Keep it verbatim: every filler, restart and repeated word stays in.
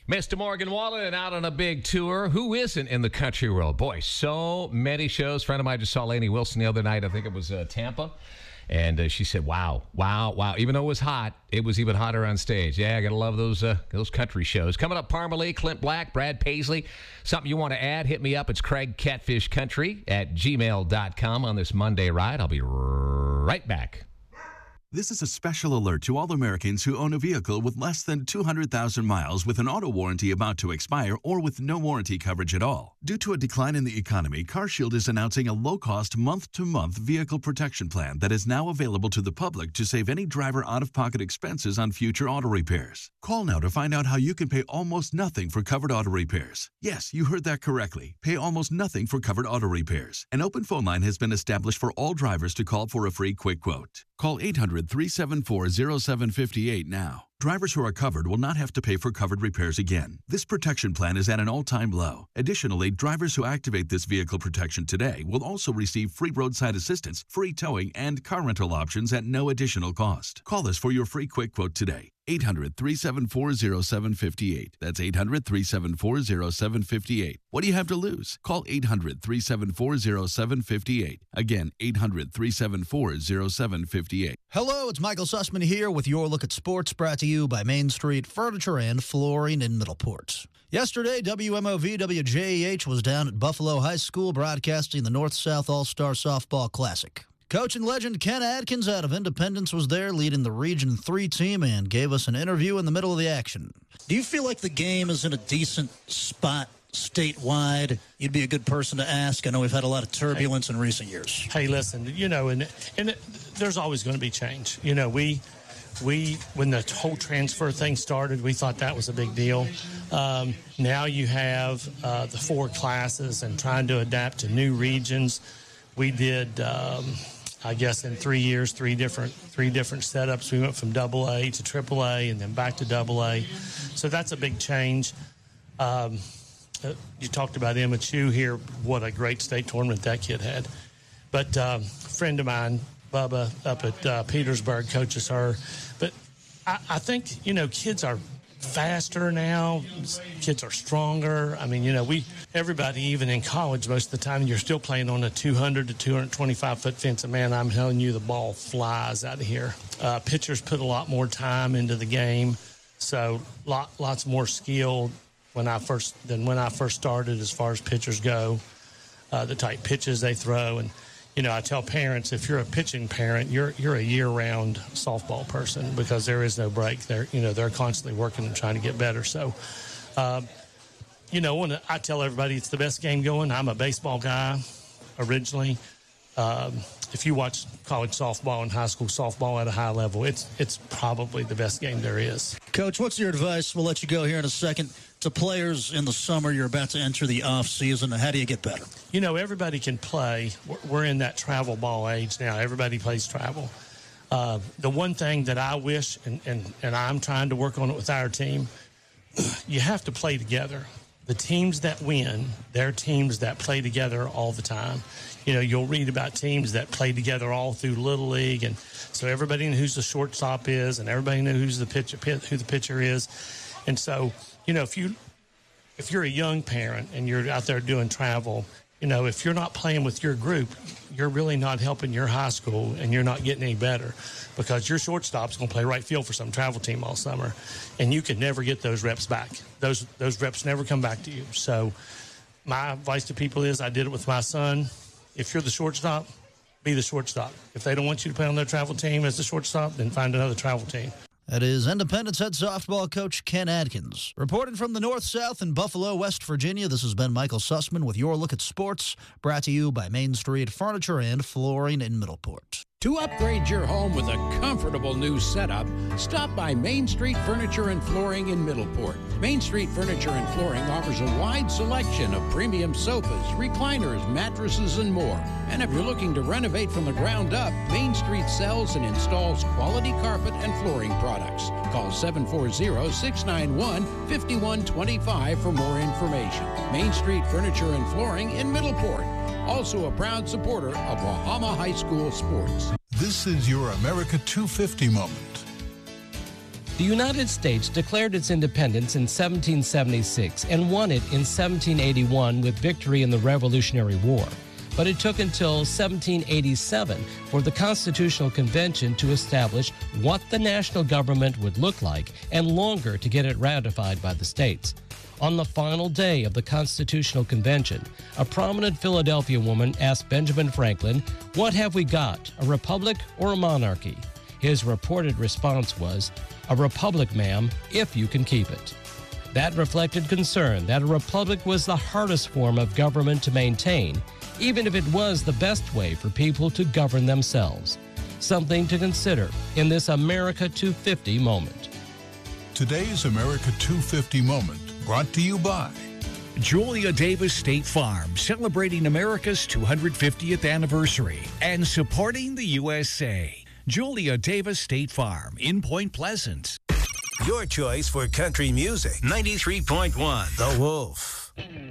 Mister Morgan Wallen out on a big tour. Who isn't in the country world? Boy, so many shows. A friend of mine just saw Lainey Wilson the other night. I think it was uh, Tampa. And uh, she said, wow, wow, wow. Even though it was hot, it was even hotter on stage. Yeah, I got to love those uh, those country shows. Coming up, Parmalee, Clint Black, Brad Paisley. Something you want to add, hit me up. It's Craig Catfish Country at gmail dot com on this Monday ride. I'll be right back. This is a special alert to all Americans who own a vehicle with less than two hundred thousand miles with an auto warranty about to expire or with no warranty coverage at all. Due to a decline in the economy, CarShield is announcing a low-cost month-to-month vehicle protection plan that is now available to the public to save any driver out-of-pocket expenses on future auto repairs. Call now to find out how you can pay almost nothing for covered auto repairs. Yes, you heard that correctly. Pay almost nothing for covered auto repairs. An open phone line has been established for all drivers to call for a free quick quote. Call eight hundred, three seven four, zero seven five eight now. Drivers who are covered will not have to pay for covered repairs again. This protection plan is at an all-time low. Additionally, drivers who activate this vehicle protection today will also receive free roadside assistance, free towing, and car rental options at no additional cost. Call us for your free quick quote today. eight hundred, three seven four, zero seven five eight. That's eight hundred, three seven four, zero seven five eight. What do you have to lose? Call eight hundred, three seven four, zero seven five eight. Again, eight hundred, three seven four, zero seven five eight. Hello, it's Michael Sussman here with your look at sports, brought to you by Main Street Furniture and Flooring in Middleport. Yesterday, W M O V W J E H was down at Buffalo High School broadcasting the North-South All-Star Softball Classic. Coach and legend Ken Adkins out of Independence was there leading the Region three team and gave us an interview in the middle of the action. Do you feel like the game is in a decent spot statewide? You'd be a good person to ask. I know we've had a lot of turbulence hey, in recent years. Hey, listen, you know, and and it, there's always going to be change. You know, we we when the whole transfer thing started, we thought that was a big deal. Um, now you have uh, the four classes and trying to adapt to new regions. We did, um, I guess, in three years, three different three different setups. We went from double A to triple A and then back to double A. So that's a big change. Um, you talked about Emma Chu here. What a great state tournament that kid had. But um, a friend of mine, Bubba, up at uh, Petersburg, coaches her. But I, I think, you know, kids are faster now. Kids are stronger. I mean, you know, we everybody, even in college, most of the time, you're still playing on a two hundred to two twenty-five foot fence. And, man, I'm telling you, the ball flies out of here. Uh, pitchers put a lot more time into the game, so lot, lots more skill when I first than when I first started as far as pitchers go, uh, the type pitches they throw. And, you know, I tell parents, if you're a pitching parent, you're you're a year-round softball person because there is no break. They're, you know, they're constantly working and trying to get better. So, um, you know, when I tell everybody it's the best game going, I'm a baseball guy originally. Um, if you watch college softball and high school softball at a high level, it's it's probably the best game there is. Coach, what's your advice? We'll let you go here in a second. To players in the summer, you're about to enter the off season. How do you get better? You know, everybody can play. We're in that travel ball age now. Everybody plays travel. Uh, the one thing that I wish, and, and, and I'm trying to work on it with our team, you have to play together. The teams that win, they're teams that play together all the time. You know, you'll read about teams that play together all through Little League, and so everybody knows who the shortstop is, and everybody knows who's the pitcher, who the pitcher is. And so, you know, if you if you're a young parent and you're out there doing travel, you know, if you're not playing with your group, you're really not helping your high school, and you're not getting any better because your shortstop's going to play right field for some travel team all summer, and you can never get those reps back. Those those reps never come back to you. So my advice to people is, I did it with my son. If you're the shortstop, be the shortstop. If they don't want you to play on their travel team as the shortstop, then find another travel team. That is Independence head softball coach Ken Adkins. Reporting from the North-South in Buffalo, West Virginia, this has been Michael Sussman with your look at sports, brought to you by Main Street Furniture and Flooring in Middleport. To upgrade your home with a comfortable new setup, stop by Main Street Furniture and Flooring in Middleport. Main Street Furniture and Flooring offers a wide selection of premium sofas, recliners, mattresses, and more. And if you're looking to renovate from the ground up, Main Street sells and installs quality carpet and flooring products. Call seven four zero, six nine one, five one two five for more information. Main Street Furniture and Flooring in Middleport. Also a proud supporter of Wahama High School sports. This is your America two fifty moment. The United States declared its independence in seventeen seventy-six and won it in seventeen eighty-one with victory in the Revolutionary War. But it took until seventeen eighty-seven for the Constitutional Convention to establish what the national government would look like and longer to get it ratified by the states. On the final day of the Constitutional Convention, a prominent Philadelphia woman asked Benjamin Franklin, "What have we got, a republic or a monarchy?" His reported response was, "A republic, ma'am, if you can keep it." That reflected concern that a republic was the hardest form of government to maintain, even if it was the best way for people to govern themselves. Something to consider in this America two fifty moment. Today's America two fifty moment brought to you by Julia Davis State Farm, celebrating America's two hundred fiftieth anniversary and supporting the U S A. Julia Davis State Farm in Point Pleasant. Your choice for country music. ninety-three point one The Wolf.